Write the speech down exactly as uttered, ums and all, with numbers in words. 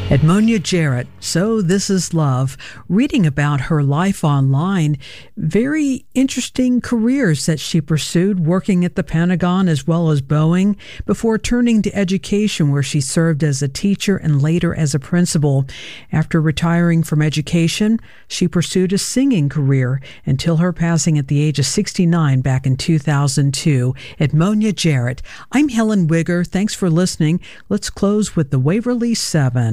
Edmonia Jarrett, So This Is Love, reading about her life online. Very interesting careers that she pursued, working at the Pentagon as well as Boeing, before turning to education, where she served as a teacher and later as a principal. After retiring from education, she pursued a singing career until her passing at the age of sixty-nine back in two thousand two. Edmonia Jarrett. I'm Helen Wigger. Thanks for listening. Let's close with the Waverly Seven.